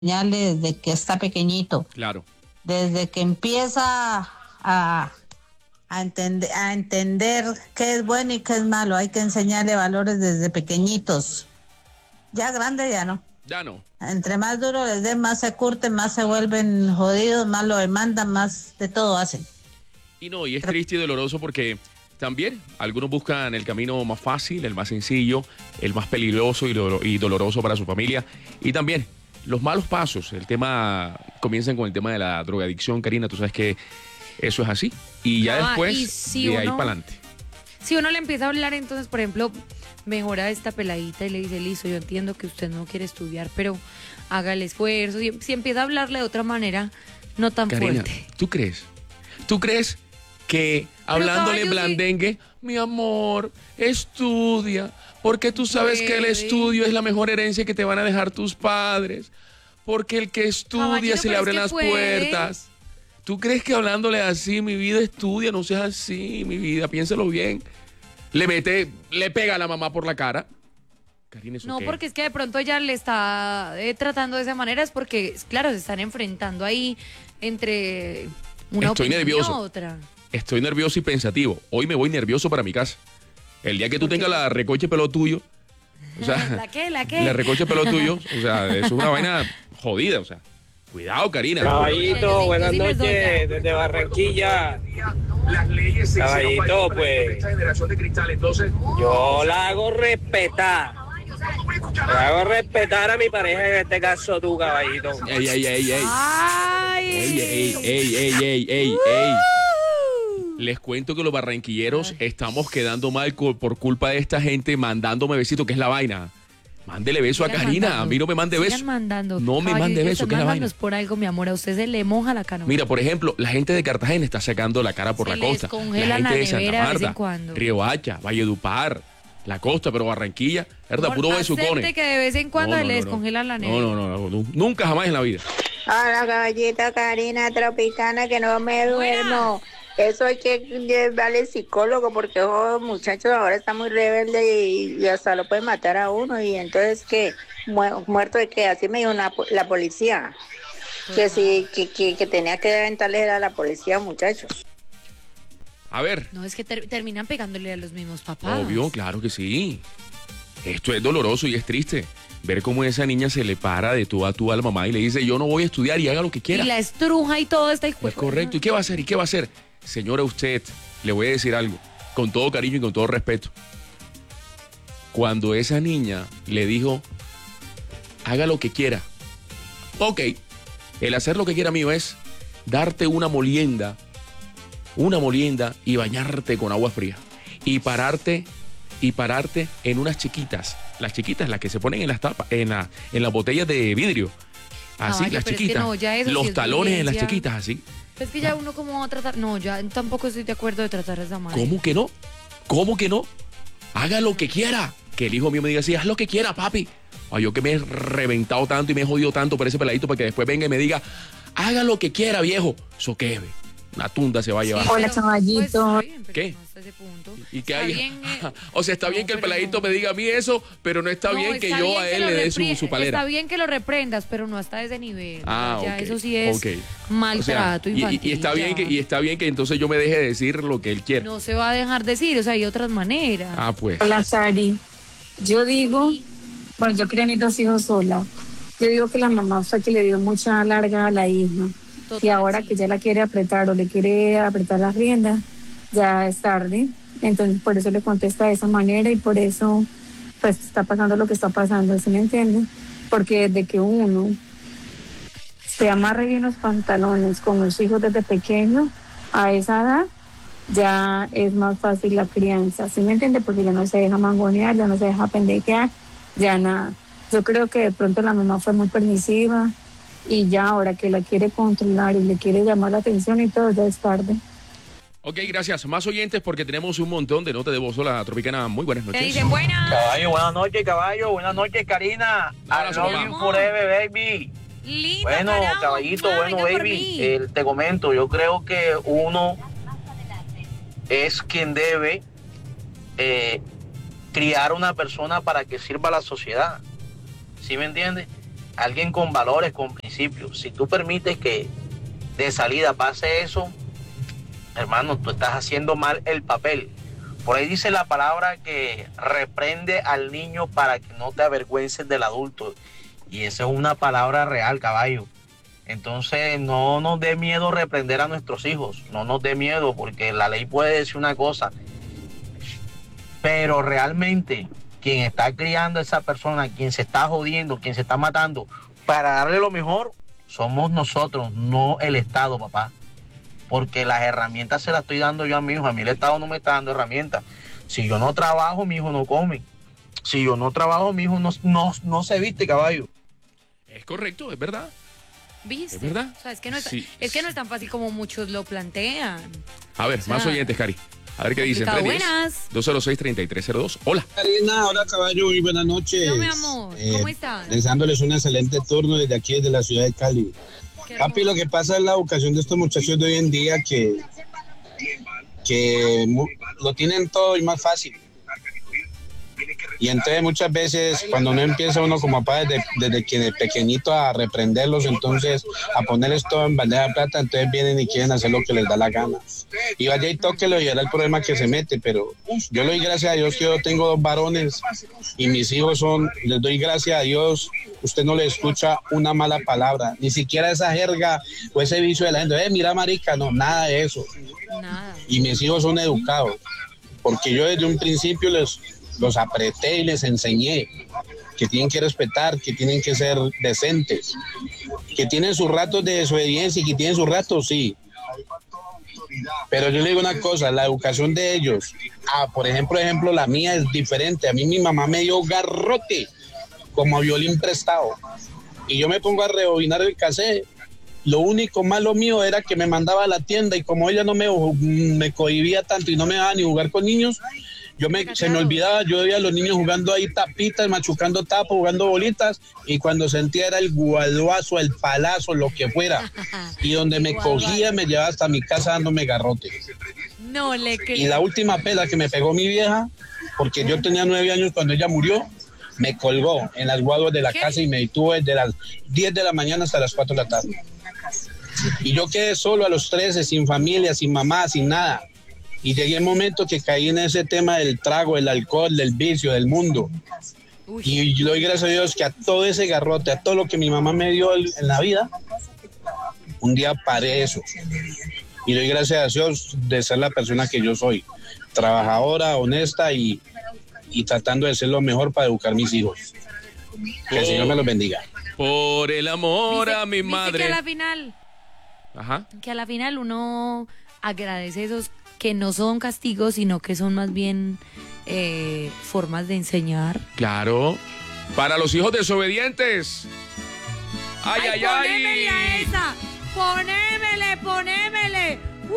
enseñarle desde que está pequeñito, Claro. desde que empieza a entender qué es bueno y qué es malo. Hay que enseñarle valores desde pequeñitos. Ya grande ya no. Ya no. Entre más duro les den, más se curten, más se vuelven jodidos, más lo demandan, más de todo hacen. Y no, y es triste y doloroso porque también algunos buscan el camino más fácil, el más sencillo, el más peligroso y doloroso para su familia. Y también los malos pasos. El tema, comienzan con el tema de la drogadicción, Karina, tú sabes que eso es así. Y ya después, y si de ahí uno- para adelante. Si uno le empieza a hablar, entonces, por ejemplo, mejora esta peladita y le dice, listo, yo entiendo que usted no quiere estudiar, pero haga el esfuerzo. Si empieza a hablarle de otra manera, no tan Karina, fuerte. ¿tú crees? ¿Tú crees que hablándole caballo, blandengue, mi amor, estudia, porque tú sabes que el Bebé. estudio es la mejor herencia que te van a dejar tus padres, porque el que estudia Caballero, se le pero es abren que las puede. puertas? ¿Tú crees que hablándole así, mi vida, estudia, no seas así, mi vida, piénsalo bien? Le pega a la mamá por la cara. Karina, ¿eso No, qué? porque es que de pronto ella le está tratando de esa manera, es porque, claro, se están enfrentando ahí entre una Estoy opinión nervioso. y otra. Estoy nervioso y pensativo. Hoy me voy nervioso para mi casa. El día que tú ¿Por qué? tengas la recoche pelo tuyo, o sea, ¿La qué? ¿La qué? la recoche pelo tuyo, o sea, eso es una vaina jodida, o sea. Cuidado, Karina. Caballito, buenas Sí les doy ya. noches desde Barranquilla. Caballito, pues yo la hago respetar. La hago respetar a mi pareja, en este caso tú, caballito. Ey, ey, ey, ey. ¡Ay! Ey, ey, ey, ey, ey, ey, ey. Les cuento que los barranquilleros estamos quedando mal por culpa de esta gente mandándome besitos, que es la vaina. Mándele beso a Sigan Karina, mandando. a mí no me mande Sigan beso. mandando. No me Caballero, mande y beso, usted que es la vaina. mándanos por algo, mi amor. A usted se le moja la canoa. Mira, por ejemplo, la gente de Cartagena está sacando la cara por Se la les costa. congela La gente la de Santa nevera de vez en Marta, cuando. Río Hacha, Valledupar, la costa, pero Barranquilla, ¿verdad? Amor, Puro acepte besucones. que de vez en cuando se le descongela la nevera. No, nunca jamás en la vida. Hola, caballita Karina Tropicana, que no me duermo. Eso hay que llevarle al psicólogo porque esos muchachos ahora están muy rebeldes y hasta lo pueden matar a uno. Y entonces, ¿qué? Muerto de qué? Así me dijo la policía. Que sí, que tenía que aventarles a la policía, muchachos. A ver, No, es que terminan pegándole a los mismos papás. obvio, claro que sí. Esto es doloroso y es triste. Ver cómo esa niña se le para de tú a tú a la mamá y le dice, yo no voy a estudiar y haga lo que quiera. Y la estruja y todo está Es correcto. ¿Y qué va a hacer? ¿Y qué va a hacer? Señora, usted, le voy a decir algo, con todo cariño y con todo respeto. Cuando esa niña le dijo, haga lo que quiera. Ok, el hacer lo que quiera mío es darte una molienda y bañarte con agua fría. Y pararte en unas chiquitas. Las chiquitas, las que se ponen en las tapas, en las botellas de vidrio. Así, Caballo, las pero es que chiquitas. no, ya eso sí Los es talones en las violencia. chiquitas, así. Es que ya uno cómo va a tratar. No, ya tampoco estoy de acuerdo de tratar de esa manera. ¿Cómo que no? ¿Cómo que no? Haga lo que quiera. Que el hijo mío me diga así, haz lo que quiera, papi. Ay, yo que me he reventado tanto y me he jodido tanto por ese peladito para que después venga y me diga, haga lo que quiera, viejo. Eso qué, ve. Una tunda se va a llevar. Hola, pero, caballito. pues, está bien, pero ¿Qué? no hasta ese punto. ¿Y qué Está hay? bien, O sea, está bien no, que el pero peladito no. me diga a mí eso, pero no está No, bien que está yo bien a que él lo le dé repri- su palera. Está bien que lo reprendas, pero no hasta ese nivel. Ah, ya ok, eso sí es ok. maltrato O sea, infantil. y está bien ya. y está bien que entonces yo me deje de decir lo que él quiera. No se va a dejar decir, o sea, hay otras maneras. Ah, pues. Hola, Sari. Yo digo, bueno, yo crié a mis 2 hijos sola. Yo digo que la mamá fue que le dio mucha larga a la hija. Total, Y ahora sí. que ya la quiere apretar o le quiere apretar las riendas, ya es tarde. Entonces, por eso le contesta de esa manera y por eso, pues, está pasando lo que está pasando, ¿sí me entienden? Porque desde que uno se amarre bien los pantalones con los hijos desde pequeño, a esa edad, ya es más fácil la crianza, ¿sí me entiende? Porque ya no se deja mangonear, ya no se deja pendejear, ya nada. Yo creo que de pronto la mamá fue muy permisiva y ya ahora que la quiere controlar y le quiere llamar la atención y todo, ya es tarde. Ok, gracias. Más oyentes porque tenemos un montón de notas de voz. Hola, Tropicana. Muy buenas Te noches. dicen buenas. Caballo, buenas noches, caballo. Buenas noches, Karina. Un abrazo, I love papá. you forever, baby. Linda, Bueno, carajo. caballito, Ah, bueno, venga por baby. mí. Te comento, yo creo que uno es quien debe criar una persona para que sirva a la sociedad. ¿Sí me entiendes? alguien con valores, con principios. Si tú permites que de salida pase eso, hermano, tú estás haciendo mal el papel. Por ahí dice la palabra que reprende al niño para que no te avergüences del adulto. Y esa es una palabra real, caballo. Entonces no nos dé miedo reprender a nuestros hijos. No nos dé miedo, porque la ley puede decir una cosa. Pero realmente quien está criando a esa persona, quien se está jodiendo, quien se está matando, para darle lo mejor, somos nosotros, no el Estado, papá. Porque las herramientas se las estoy dando yo a mi hijo. A mí el Estado no me está dando herramientas. Si yo no trabajo, mi hijo no come. Si yo no trabajo, mi hijo no se viste, caballo. Es correcto, es verdad. ¿Viste? ¿Es verdad? O sea, es que no Sí. es tan fácil como muchos lo plantean. A ver, más oyentes, Cari. A ver qué dicen. Buenas. 206-3302. Hola. Karina, hola caballo, muy buenas noches. No, mi amor, ¿cómo estás? Deseándoles un excelente turno desde aquí, desde la ciudad de Cali. Papi, lo que pasa es la educación de estos muchachos de hoy en día que lo tienen todo y más fácil. Y entonces muchas veces cuando no empieza uno como papá desde que de pequeñito a reprenderlos, entonces a ponerles todo en bandeja de plata, entonces vienen y quieren hacer lo que les da la gana. Y vaya y tóquelo y era el problema que se mete, pero yo le doy gracias a Dios que yo tengo 2 varones y mis hijos les doy gracias a Dios, usted no le escucha una mala palabra, ni siquiera esa jerga o ese vicio de la gente, mira marica, no, nada de eso. Nada. Y mis hijos son educados, porque yo desde un principio los apreté y les enseñé que tienen que respetar, que tienen que ser decentes, que tienen sus ratos de desobediencia y que tienen sus ratos, sí. Pero yo le digo una cosa, la educación de ellos, por ejemplo, la mía es diferente. A mí mi mamá me dio garrote como violín prestado y yo me pongo a rebobinar el cassette. Lo único malo mío era que me mandaba a la tienda y como ella no me cohibía tanto y no me dejaba ni jugar con niños, se me olvidaba, yo veía a los niños jugando ahí tapitas, machucando tapos, jugando bolitas, y cuando sentía era el guaduazo, el palazo, lo que fuera. Y donde me cogía, me llevaba hasta mi casa dándome garrote. No le creo. Y la última pela que me pegó mi vieja, porque yo tenía 9 años cuando ella murió, me colgó en las guaduas de la casa y me detuvo desde las 10 de la mañana hasta las 4 de la tarde. Y yo quedé solo a los 13, sin familia, sin mamá, sin nada. Y llegué al momento que caí en ese tema del trago, del alcohol, del vicio, del mundo. Uy. Y yo doy gracias a Dios que a todo ese garrote, a todo lo que mi mamá me dio en la vida, un día paré eso. Y doy gracias a Dios de ser la persona que yo soy. Trabajadora, honesta y tratando de ser lo mejor para educar a mis hijos. Que el Señor me los bendiga. Por el amor a mi ¿Viste madre. que a la final, Ajá. que a la final uno agradece esos que no son castigos, sino que son más bien formas de enseñar. Claro. Para los hijos desobedientes. Ay, ay, ay. Ponémele a esa. Ponémele.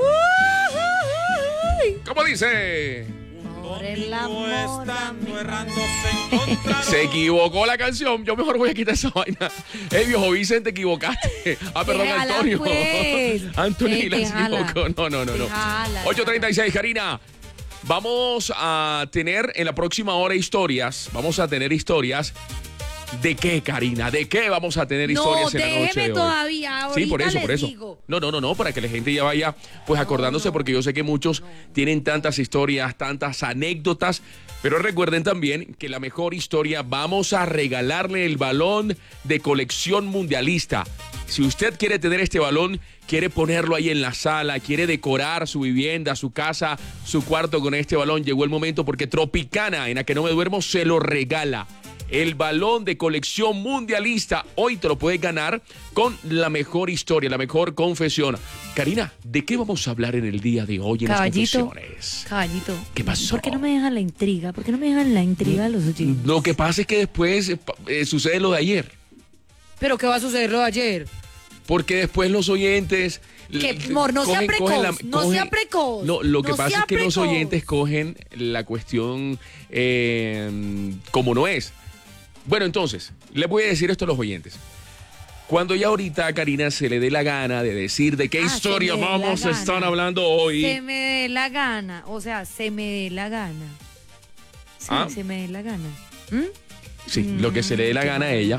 ¿Cómo dice? Por el amor a mi Se equivocó la canción. Yo mejor voy a quitar esa vaina. Viejo Vicente, equivocaste. Perdón, Déjala, Antonio. pues. Antonio la Déjala. equivocó. No. Déjala. 8:36, Karina. Vamos a tener en la próxima hora historias. Vamos a tener historias. ¿De qué, Karina? ¿De qué vamos a tener historias en la noche déjeme de hoy? todavía. Sí, por ahorita eso. les digo. No, para que la gente ya vaya pues acordándose, porque yo sé que muchos tienen tantas historias, tantas anécdotas, pero recuerden también que la mejor historia, vamos a regalarle el balón de colección mundialista. Si usted quiere tener este balón, quiere ponerlo ahí en la sala, quiere decorar su vivienda, su casa, su cuarto con este balón, llegó el momento, porque Tropicana, en la que no me duermo, se lo regala. El balón de colección mundialista. Hoy te lo puedes ganar con la mejor historia, la mejor confesión. Karina, ¿de qué vamos a hablar en el día de hoy en Caballito, las confesiones? Caballito. ¿Qué pasó? ¿Por qué no me dejan la intriga? ¿Por qué no me dejan la intriga a los oyentes? Lo que pasa es que después sucede lo de ayer. ¿Pero qué va a suceder lo de ayer? Porque después los oyentes... Que, amor, no sea precoz, no sea precoz. No, lo que no pasa sea es que los precoz. oyentes cogen la cuestión como no es. Bueno, entonces, les voy a decir esto a los oyentes. Cuando ya ahorita a Karina se le dé la gana de decir de qué historia se me dé la vamos a gana. estar hablando hoy. Se me dé la gana, o sea, se me dé la gana. Sí, Ah. se me dé la gana. Sí, lo que se le dé la gana a ella.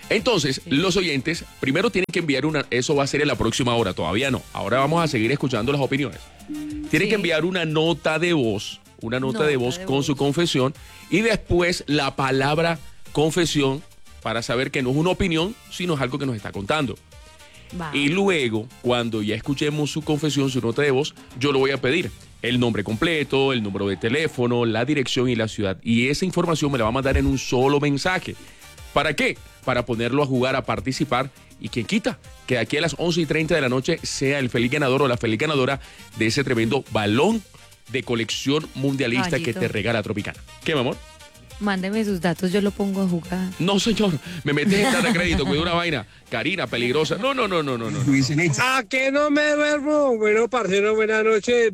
Entonces, los oyentes primero tienen que enviar eso va a ser en la próxima hora, todavía no. Ahora vamos a seguir escuchando las opiniones. Tienen que enviar una nota de voz, con su confesión y después la palabra confesión para saber que no es una opinión, sino es algo que nos está contando. Va. Y luego, cuando ya escuchemos su confesión, su nota de voz, yo le voy a pedir el nombre completo, el número de teléfono, la dirección y la ciudad. Y esa información me la va a mandar en un solo mensaje. ¿Para qué? Para ponerlo a jugar, a participar. Y quien quita que aquí a las 11:30 de la noche sea el feliz ganador o la feliz ganadora de ese tremendo balón de colección mundialista Caballito. que te regala Tropicana. ¿Qué, mi amor? Mándeme sus datos, yo lo pongo a jugar. No, señor, me metes en tarjeta de crédito, cuidado una vaina. Karina, peligrosa. No. ¿A que no me duermo? Bueno, parcero, buenas noches.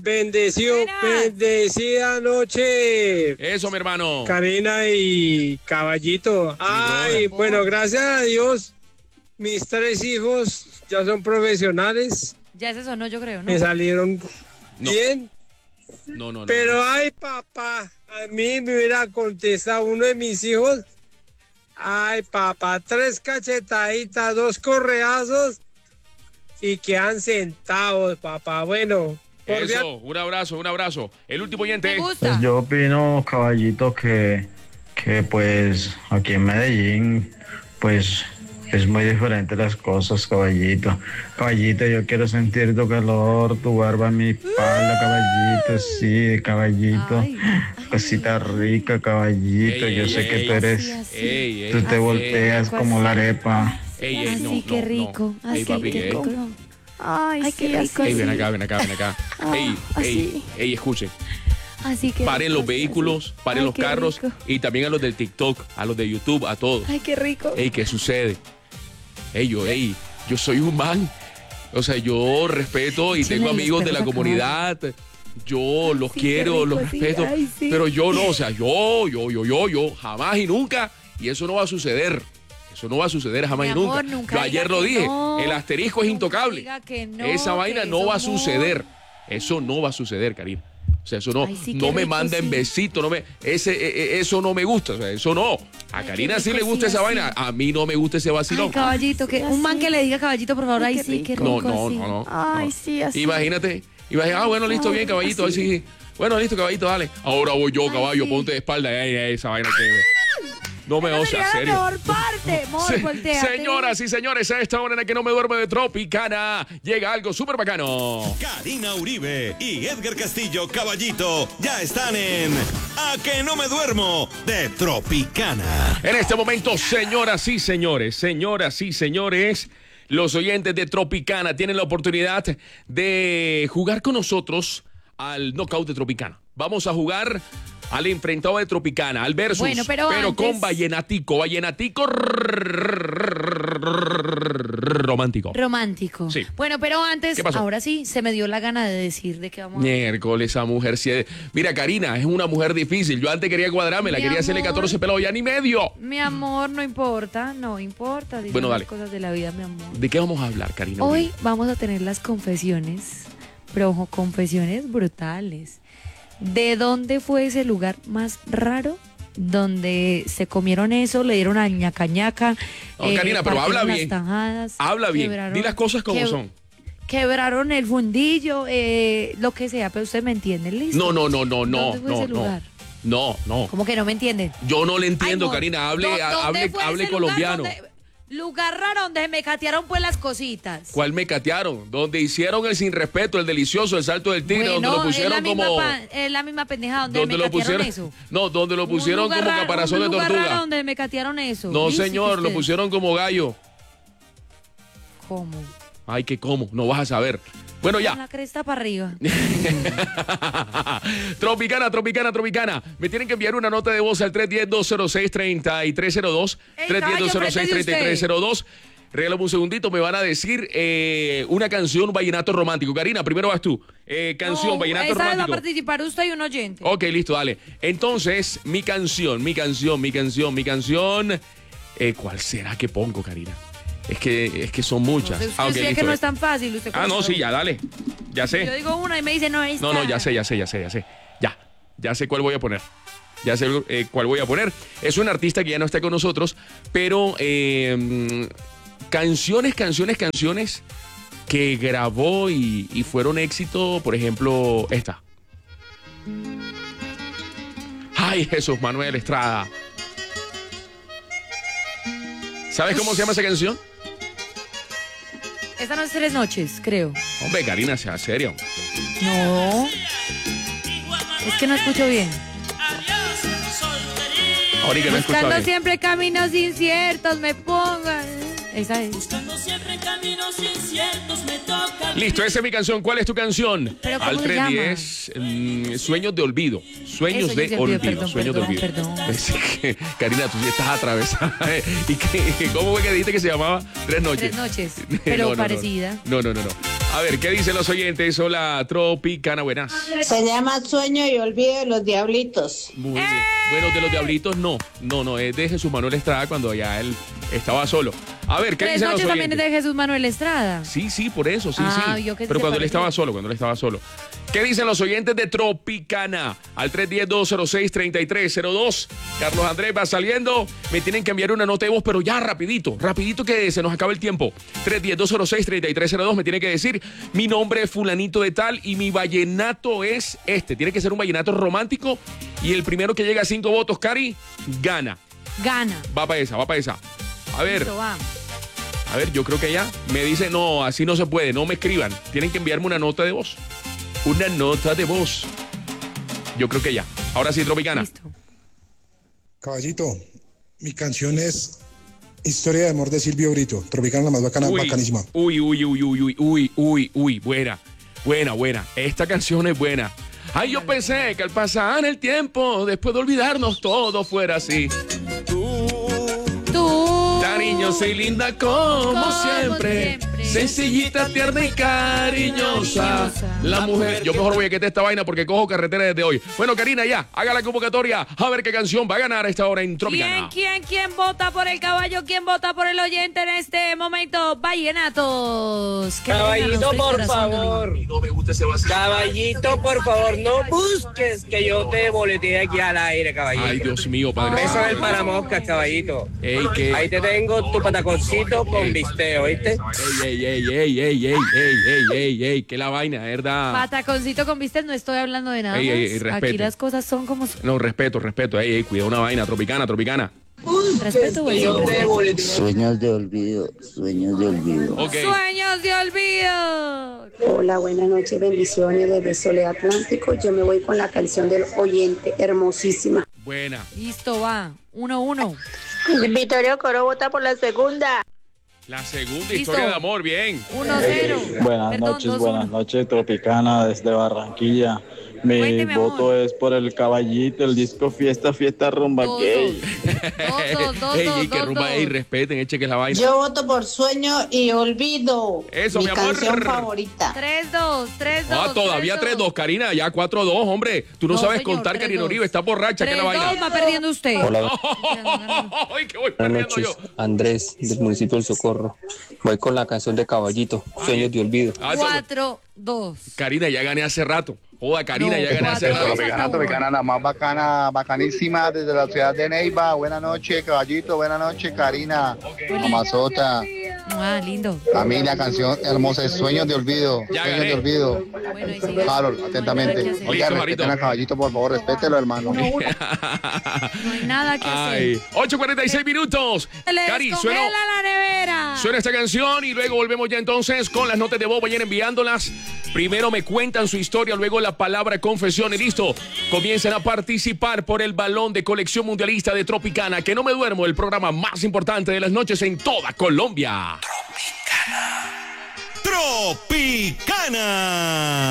Bendecida noche. Eso, mi hermano. Karina y Caballito. Ay, bueno, gracias a Dios, mis 3 hijos ya son profesionales. Ya ese sonó, yo creo, ¿no? Me salieron No. bien. No. Pero ay, papá, a mí me hubiera contestado uno de mis hijos. Ay, papá, 3 cachetaditas, 2 correazos y quedan sentados, papá. Bueno, Eso, un abrazo. El último oyente. ¿Te gusta? Pues yo opino, Caballito, que pues aquí en Medellín, pues es muy diferente las cosas, Caballito. Caballito, yo quiero sentir tu calor, tu barba en mi espalda, Caballito, sí, Caballito. Ay. Cosita rica, Caballito, yo sé que tú eres, Así. tú te volteas como la arepa. Así, qué rico. Ey, Así, papi, qué rico. Ay, qué sí, rico. Ey, así. ven acá. Ey, escuchen. Así que Paren los vehículos, paren Ay, los qué carros rico. y también a los del TikTok, a los de YouTube, a todos. Ay, qué rico. Ey, ¿qué sucede? Yo soy un man. O sea, yo respeto y Échale tengo los amigos de perros la a comunidad. Yo los Sí, quiero, qué rico, los sí, respeto. ay, sí. Pero yo no, o sea, yo, jamás y nunca. Y eso no va a suceder. Eso no va a suceder jamás Mi y nunca. amor, nunca Yo ayer diga lo que dije. no. El asterisco es Nunca intocable. diga que no, Esa vaina que no eso va a no. suceder. Eso no va a suceder, Karina. O sea, eso no, Ay, sí, no qué me rico, manda en sí. besito, eso no me gusta, o sea, eso no. A Ay, Karina qué sí le rico, gusta sí, esa así. vaina, a mí no me gusta ese Ay, vacilón. caballito, que un man que le diga caballito, por favor, Ay, ay, qué sí, qué rico. rico. No, así. no. Ay, sí, así. Imagínate, bueno, listo, bien, caballito, ahí sí. Bueno, listo, caballito, dale. Ahora voy yo, caballo, sí. ponte de espalda, esa vaina que... No me Esa o sea, sería serio. la mejor parte, amor, volteate. Señoras y señores, a esta hora en la que no me duermo de Tropicana, llega algo súper bacano. Karina Uribe y Edgar Castillo Caballito ya están en A que no me duermo de Tropicana. En este momento, señoras y señores, los oyentes de Tropicana tienen la oportunidad de jugar con nosotros al knockout de Tropicana. Vamos a jugar al enfrentado de Tropicana, al versus, Bueno, pero antes- con vallenatico romántico. Romántico. Sí. Bueno, pero antes, ¿Qué pasó? ahora sí, se me dio la gana de decir de qué vamos a... Miércoles, esa mujer. Mira, Karina, es una mujer difícil. Yo antes quería cuadrarme, la Mi quería hacerle amor. 14 pelados, ya ni medio. Mi amor, no importa. Dicen Bueno, las dale. cosas de la vida, mi amor. ¿De qué vamos a hablar, Karina? Hoy vamos a tener las confesiones, pero ojo, confesiones brutales. ¿De dónde fue ese lugar más raro? Donde se comieron eso, le dieron a ñaca ñaca. No, Karina, pero habla partieron las bien. tajadas, Habla bien, quebraron- di las cosas como que- son. Quebraron el fundillo, lo que sea, pero usted me entiende, ¿listo? No. ¿Dónde fue ese lugar? No. ¿Cómo que no me entienden? Yo no le entiendo, Ay, amor, Karina. Hable ¿dónde fue hable ese colombiano. Lugar raro donde me catearon pues las cositas. ¿Cuál me catearon? Donde hicieron el sin respeto, el delicioso, el salto del tigre, donde lo Bueno, pusieron es la como. misma es la misma pendeja donde Donde me lo catearon pusieron. eso. No, donde lo pusieron Un como lugar caparazón de un lugar tortuga. raro donde me catearon eso. No, ¿Viste señor, que lo usted- pusieron como gallo. ¿Cómo? Ay, que cómo, no vas a saber. Bueno, Con ya. la cresta para arriba. Tropicana. Me tienen que enviar una nota de voz al 310-206-3302. Ey, 310-206-3302. Regálame un segundito, me van a decir una canción vallenato romántico. Karina, primero vas tú. Canción, No, vallenato esa vez va a romántico. participar usted y un oyente. Ok, listo, dale. Entonces, mi canción. ¿Cuál será que pongo, Karina? Es que son muchas. No sé, usted Ok, decía que listo. no es tan fácil. Usted Ah, no, conoce. sí, ya, dale. Ya sé. Yo digo una y me dice, no, esta. No, ya sé. Ya sé cuál voy a poner. Ya sé cuál voy a poner. Es un artista que ya no está con nosotros, pero canciones que grabó y fueron éxito, por ejemplo, esta. Ay, Jesús Manuel Estrada. ¿Sabes cómo se llama esa canción? Esta no es 3 noches, creo. Hombre, Karina, sea serio. No. Es que no escucho bien. Ahorita no escucho Buscando bien. siempre caminos inciertos, me pongan. Esa es. Buscando siempre caminos inciertos, me toca. Listo, esa es mi canción. ¿Cuál es tu canción? ¿Pero cómo Al se 310, Sueños de Olvido. Sueños de Olvido. Sueños de Olvido. Perdón. Karina, tú sí estás atravesada. ¿Y cómo fue que dijiste que se llamaba? 3 noches. 3 noches, pero No. parecida. No. A ver, ¿qué dicen los oyentes? Hola, Tropicana, buenas. Se llama Sueño y Olvido de los Diablitos. Muy bien. Bueno, de los Diablitos no, es de Jesús Manuel Estrada cuando ya él estaba solo. A ver, ¿qué 3 dicen los noches también oyentes? es de Jesús Manuel Estrada. Sí, por eso, sí. Yo que Pero se cuando él parecía. estaba solo. ¿Qué dicen los oyentes de Tropicana? Al 310-206-3302. Carlos Andrés va saliendo. Me tienen que enviar una nota de voz, pero ya rapidito que se nos acaba el tiempo. 310-206-3302. Me tiene que decir, mi nombre es fulanito de tal y mi vallenato es este. Tiene que ser un vallenato romántico y el primero que llega a 5 votos, Cari, gana. Va para esa. A ver. Listo, va. A ver, yo creo que ya me dice, no, así no se puede, no me escriban. Tienen que enviarme una nota de voz. Una nota de voz. Yo creo que ya. Ahora sí, Tropicana. Listo. Caballito, mi canción es Historia de amor de Silvio Brito. Tropicana, la más bacana, bacanísima. Uy. Buena. Esta canción es buena. Ay, yo pensé que al pasar el tiempo, después de olvidarnos, todo fuera así. Tú. Cariñosa y linda como siempre. Sencillita, tierna y cariñosa. La mujer. Yo mejor voy a quitar esta vaina porque cojo carretera desde hoy. Bueno, Karina, ya, haga la convocatoria. A ver qué canción va a ganar a esta hora en Tropicana. ¿Quién vota por el caballo? ¿Quién vota por el oyente en este momento? Vallenatos. Caballito, por favor. Caballito, por favor, no busques que yo te boletee aquí al aire, caballito. Ay, Dios mío, padre. Beso del paramoscas, caballito. Ey, ¿qué? Ahí te tengo tu pataconcito con bistec, ¿oíste? Ey, que la vaina, ¿verdad? Pataconcito con vistas, no estoy hablando de nada más. respete. Aquí las cosas son como son. No, respeto. Cuidado una vaina, Tropicana. Respeto, güey. Sueños de olvido. Okay. Sueños de olvido. Hola, buenas noches, bendiciones desde Soledad Atlántico. Yo me voy con la canción del oyente, hermosísima. Buena. Listo, va. 1-1. Vittorio Coro vota por la segunda. La segunda Listo. historia de amor, bien. 1-0. Buenas Perdón, noches, 2-1. buenas noches, Tropicana desde Barranquilla. Mi Cuénteme, voto amor. es por el caballito, el disco Fiesta Rumba Dos, Gay. Ey, que rumba, respeten, eche que es la vaina. Yo voto por Sueño y Olvido. Eso, mi mi amor. canción favorita. 3-2. Todavía 3-2, Karina, ya 4-2, hombre. Tú no, No, sabes señor, contar, 3-2. Karina Uribe, está borracha, que es la vaina. 3-2 va perdiendo usted. Ay, que voy Buenas perdiendo noches, yo. Andrés, del municipio del Socorro. Voy con la canción de Caballito, Sueños de Olvido. 4-2. Karina, ya gané hace rato. Joda, Karina, ya gané hace rato. Tropicana, la más bacana, bacanísima desde la ciudad de Neiva. Buenas noches, caballito. Buenas noches, Karina. Mamazota. Lindo. A mí la canción hermosa es Sueños de Olvido. Ya Sueños gané. de Olvido. Harold, atentamente. Oiga, respeten a caballito, por favor, respételo, hermano. No hay nada que hacer. 8:46 minutos. Le Cari, descongela la nevera. suena esta canción y luego volvemos ya entonces con las notas de voz. Vayan enviándolas. Primero me cuentan su historia, luego la palabra confesión y listo. Comiencen a participar por el balón de colección mundialista de Tropicana. Que no me duermo, el programa más importante de las noches en toda Colombia. Tropicana.